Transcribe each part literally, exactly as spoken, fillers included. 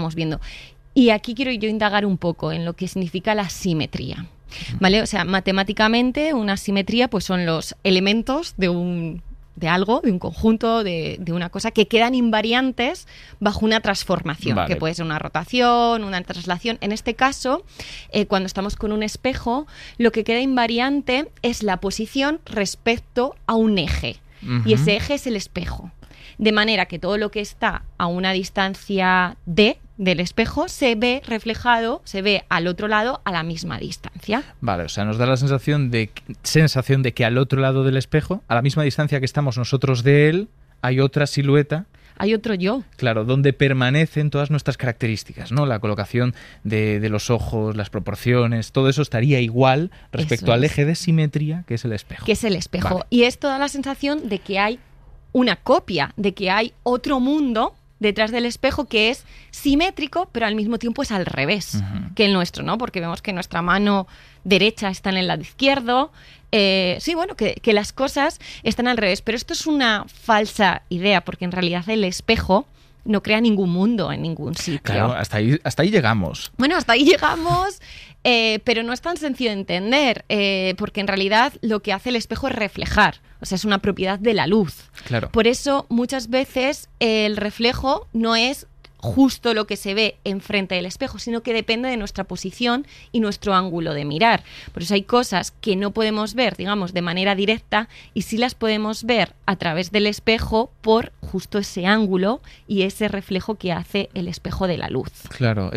estamos viendo. Y aquí quiero yo indagar un poco en lo que significa la simetría, ¿vale? O sea, matemáticamente una simetría pues son los elementos de un... de algo, de un conjunto, de, de una cosa que quedan invariantes bajo una transformación, vale. Que puede ser una rotación, una traslación. En este caso, eh, cuando estamos con un espejo, lo que queda invariante es la posición respecto a un eje. Uh-huh. Y ese eje es el espejo. De manera que todo lo que está a una distancia d del espejo se ve reflejado, se ve al otro lado a la misma distancia. Vale, o sea, nos da la sensación de, sensación de que al otro lado del espejo, a la misma distancia que estamos nosotros de él, hay otra silueta. Hay otro yo. Claro, donde permanecen todas nuestras características, ¿no? La colocación de, de los ojos, las proporciones, todo eso estaría igual respecto eso al es. eje de simetría, que es el espejo. Que es el espejo. Vale. Y esto da la sensación de que hay una copia, de que hay otro mundo detrás del espejo que es simétrico, pero al mismo tiempo es al revés uh-huh. que el nuestro, ¿no? Porque vemos que nuestra mano derecha está en el lado izquierdo. Eh, sí, bueno, que, que las cosas están al revés. Pero esto es una falsa idea, porque en realidad el espejo no crea ningún mundo en ningún sitio. Claro, hasta ahí, hasta ahí llegamos. Bueno, hasta ahí llegamos, eh, pero no es tan sencillo de entender, eh, porque en realidad lo que hace el espejo es reflejar, o sea, es una propiedad de la luz. Claro. Por eso muchas veces el reflejo no es justo lo que se ve enfrente del espejo, sino que depende de nuestra posición y nuestro ángulo de mirar. Por eso hay cosas que no podemos ver, digamos, de manera directa y sí las podemos ver a través del espejo por justo ese ángulo y ese reflejo que hace el espejo de la luz. Claro,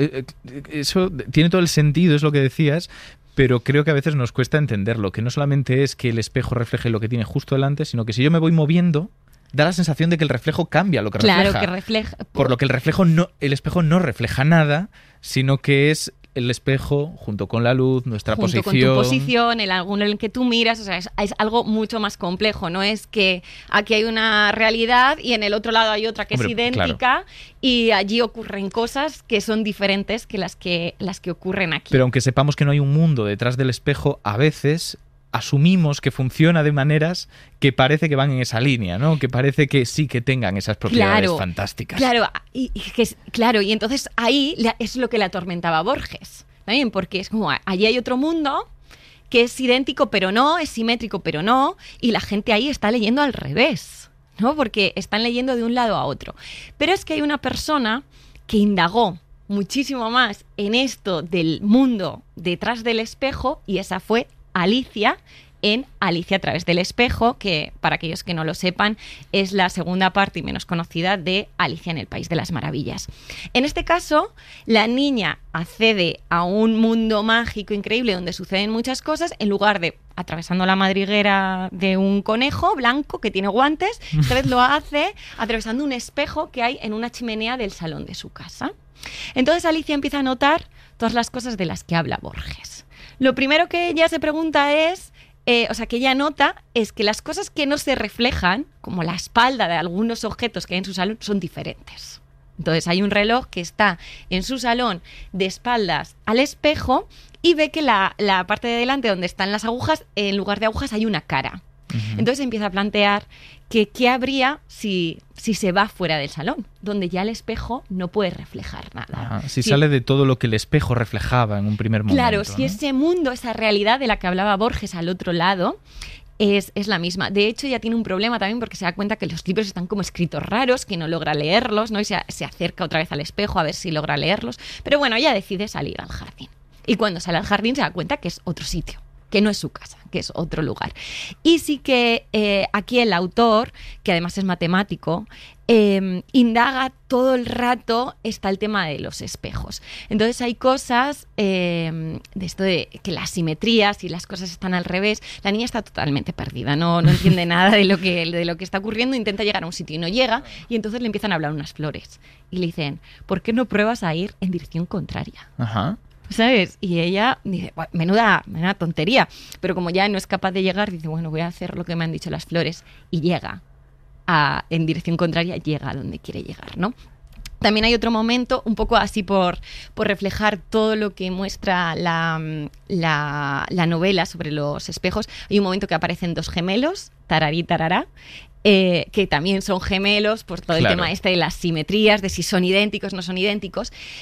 eso tiene todo el sentido, es lo que decías, pero creo que a veces nos cuesta entenderlo, que no solamente es que el espejo refleje lo que tiene justo delante, sino que si yo me voy moviendo, da la sensación de que el reflejo cambia lo que refleja. Claro, que refleja. Por lo que el reflejo no, el espejo no refleja nada, sino que es el espejo junto con la luz, nuestra junto posición. Junto con tu posición, el ángulo en el que tú miras, o sea, es, es algo mucho más complejo. No es que aquí hay una realidad y en el otro lado hay otra que Hombre, es idéntica claro. y allí ocurren cosas que son diferentes que las que las que ocurren aquí. Pero aunque sepamos que no hay un mundo detrás del espejo, a veces asumimos que funciona de maneras que parece que van en esa línea, ¿no? Que parece que sí que tengan esas propiedades claro, fantásticas. Claro, y, y que, claro, y entonces ahí es lo que le atormentaba a Borges, también, porque es como, allí hay otro mundo que es idéntico pero no, es simétrico pero no, y la gente ahí está leyendo al revés, ¿no? Porque están leyendo de un lado a otro. Pero es que hay una persona que indagó muchísimo más en esto del mundo detrás del espejo, y esa fue Alicia, en Alicia a través del espejo, que para aquellos que no lo sepan es la segunda parte y menos conocida de Alicia en el País de las Maravillas. En este caso, la niña accede a un mundo mágico increíble donde suceden muchas cosas, en lugar de atravesando la madriguera de un conejo blanco que tiene guantes, esta vez lo hace atravesando un espejo que hay en una chimenea del salón de su casa. Entonces Alicia empieza a notar todas las cosas de las que habla Borges. Lo primero que ella se pregunta es, eh, o sea, que ella nota es que las cosas que no se reflejan, como la espalda de algunos objetos que hay en su salón, son diferentes. Entonces hay un reloj que está en su salón de espaldas al espejo y ve que la, la parte de delante donde están las agujas, en lugar de agujas hay una cara. Uh-huh. Entonces empieza a plantear que qué habría si, si se va fuera del salón, donde ya el espejo no puede reflejar nada. Ajá, si, si sale de todo lo que el espejo reflejaba en un primer momento. Claro, ¿no? si ese mundo, esa realidad de la que hablaba Borges al otro lado, es, es la misma. De hecho, ya tiene un problema también porque se da cuenta que los libros están como escritos raros, que no logra leerlos, ¿no? Y se, se acerca otra vez al espejo a ver si logra leerlos. Pero bueno, ella decide salir al jardín. Y cuando sale al jardín se da cuenta que es otro sitio, que no es su casa, que es otro lugar. Y sí que eh, aquí el autor, que además es matemático, eh, indaga todo el rato, está el tema de los espejos. Entonces hay cosas eh, de esto de que las simetrías y las cosas están al revés. La niña está totalmente perdida, no, no entiende nada de lo, que, de lo que está ocurriendo, intenta llegar a un sitio y no llega, y entonces le empiezan a hablar unas flores. Y le dicen, ¿por qué no pruebas a ir en dirección contraria? Ajá. ¿Sabes? Y ella dice, bueno, menuda, menuda tontería. Pero como ya no es capaz de llegar, dice, bueno, voy a hacer lo que me han dicho las flores. Y llega a, en dirección contraria, llega a donde quiere llegar, ¿no? También hay otro momento, un poco así por, por reflejar todo lo que muestra la, la, la novela sobre los espejos. Hay un momento que aparecen dos gemelos, tararí, tarará, Eh, que también son gemelos, pues todo el claro. tema este de las simetrías, de si son idénticos, no son idénticos.